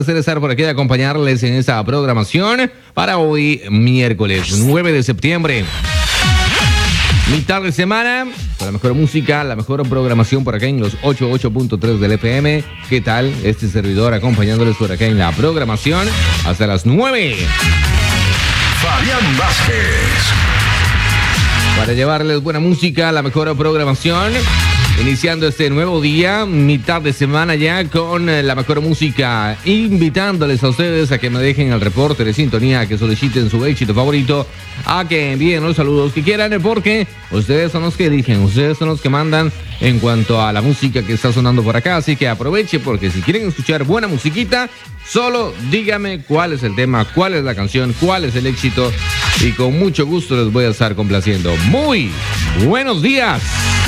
Estar por aquí de acompañarles en esta programación para hoy, miércoles 9 de septiembre. Mitad de semana, con la mejor música, la mejor programación por acá en los 88.3 del FM. ¿Qué tal? Este servidor acompañándoles por acá en la programación hasta las 9. Fabián Vázquez. Para llevarles buena música, la mejor programación. Iniciando este nuevo día, mitad de semana ya, con la mejor música, invitándoles a ustedes a que me dejen el reporte de sintonía, a que soliciten su éxito favorito, a que envíen los saludos que quieran, porque ustedes son los que eligen, ustedes son los que mandan en cuanto a la música que está sonando por acá, así que aproveche, porque si quieren escuchar buena musiquita, solo dígame cuál es el tema, cuál es la canción, cuál es el éxito, y con mucho gusto les voy a estar complaciendo. Muy buenos días.